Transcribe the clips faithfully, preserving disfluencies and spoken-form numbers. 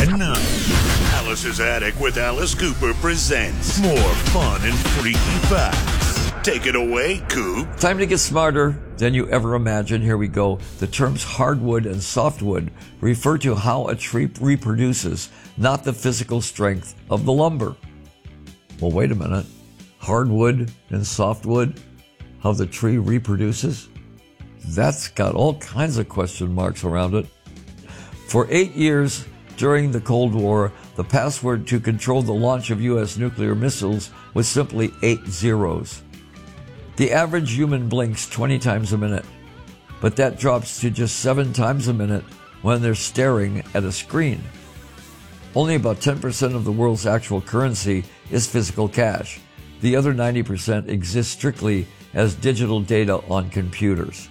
And now, Alice's Attic with Alice Cooper presents more fun and freaky facts. Take it away, Coop. Time to get smarter than you ever imagined. Here we go. The terms hardwood and softwood refer to how a tree reproduces, not the physical strength of the lumber. Well, wait a minute. Hardwood and softwood, how the tree reproduces? That's got all kinds of question marks around it. For eight years during the Cold War, the password to control the launch of U S nuclear missiles was simply eight zeros. The average human blinks twenty times a minute, but that drops to just seven times a minute when they're staring at a screen. Only about ten percent of the world's actual currency is physical cash. The other ninety percent exists strictly as digital data on computers.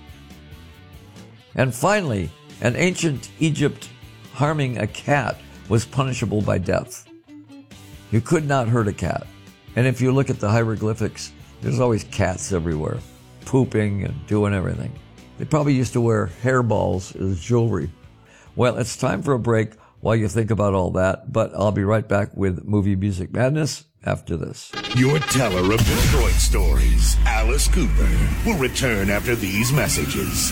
And finally, in ancient Egypt, harming a cat was punishable by death. You could not hurt a cat. And if you look at the hieroglyphics, there's always cats everywhere, pooping and doing everything. They probably used to wear hairballs as jewelry. Well, it's time for a break while you think about all that, but I'll be right back with Movie Music Madness after this. Your teller of Detroit stories, Alice Cooper, will return after these messages.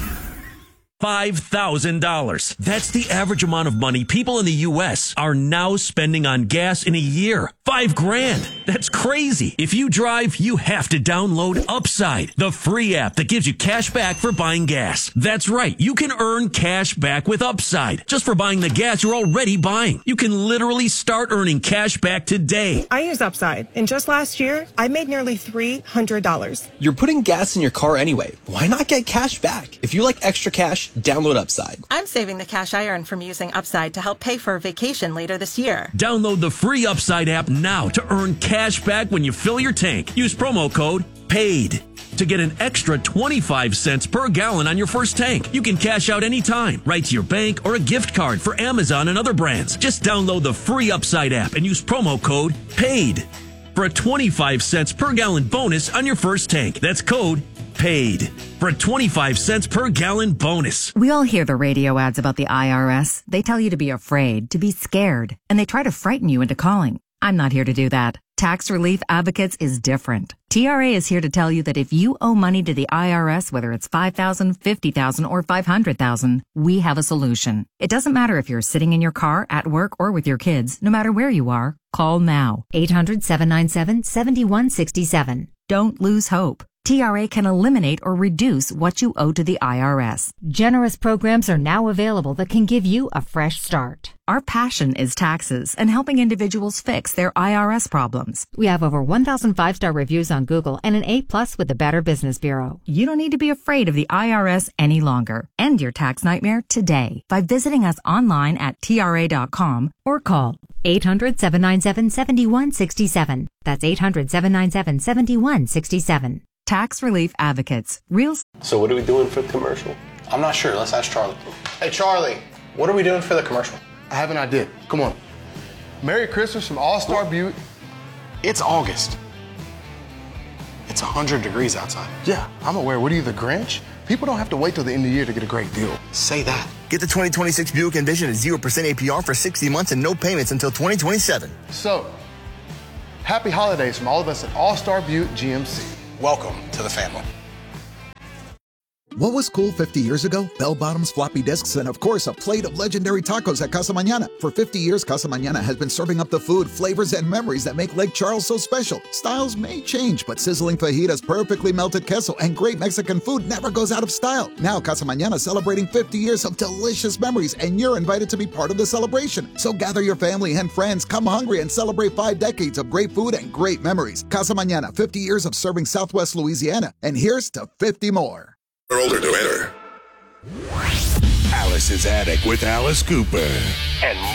five thousand dollars. That's the average amount of money people in the U S are now spending on gas in a year. Five grand. That's crazy. If you drive, you have to download Upside, the free app that gives you cash back for buying gas. That's right. You can earn cash back with Upside just for buying the gas you're already buying. You can literally start earning cash back today. I use Upside, and just last year, I made nearly three hundred dollars. You're putting gas in your car anyway. Why not get cash back? If you like extra cash, download Upside. I'm saving the cash I earn from using Upside to help pay for a vacation later this year. Download the free Upside app now to earn cash back when you fill your tank. Use promo code PAID to get an extra twenty-five cents per gallon on your first tank. You can cash out anytime, right to your bank or a gift card for Amazon and other brands. Just download the free Upside app and use promo code PAID for a twenty-five cents per gallon bonus on your first tank. That's code PAID for a twenty-five cents per gallon bonus. We all hear the radio ads about the I R S. They tell you to be afraid, to be scared, and they try to frighten you into calling. I'm not here to do that. Tax Relief Advocates is different. T R A is here to tell you that if you owe money to the I R S, whether it's five thousand dollars, fifty thousand dollars, or five hundred thousand dollars, we have a solution. It doesn't matter if you're sitting in your car, at work, or with your kids. No matter where you are, call now. eight hundred, seven nine seven, seven one six seven. Don't lose hope. T R A can eliminate or reduce what you owe to the I R S. Generous programs are now available that can give you a fresh start. Our passion is taxes and helping individuals fix their I R S problems. We have over one thousand five-star reviews on Google and an A plus with the Better Business Bureau. You don't need to be afraid of the I R S any longer. End your tax nightmare today by visiting us online at T R A dot com or call eight hundred, seven nine seven, seven one six seven. That's eight hundred, seven nine seven, seven one six seven. Tax Relief Advocates. Real. So what are we doing for the commercial? I'm not sure. Let's ask Charlie. Hey, Charlie, what are we doing for the commercial? I have an idea. Come on. Merry Christmas from All-Star Butte. It's August. It's one hundred degrees outside. Yeah, I'm aware. What are you, the Grinch? People don't have to wait till the end of the year to get a great deal. Say that. Get the twenty twenty-six Buick Envision at zero percent A P R for sixty months and no payments until twenty twenty-seven. So, happy holidays from all of us at All-Star Butte G M C. Welcome to the family. What was cool fifty years ago? Bell-bottoms, floppy disks, and of course, a plate of legendary tacos at Casa Mañana. For fifty years, Casa Mañana has been serving up the food, flavors, and memories that make Lake Charles so special. Styles may change, but sizzling fajitas, perfectly melted queso, and great Mexican food never goes out of style. Now, Casa Mañana is celebrating fifty years of delicious memories, and you're invited to be part of the celebration. So gather your family and friends, come hungry, and celebrate five decades of great food and great memories. Casa Mañana, fifty years of serving Southwest Louisiana, and here's to fifty more. Older to enter. Alice's Attic with Alice Cooper. And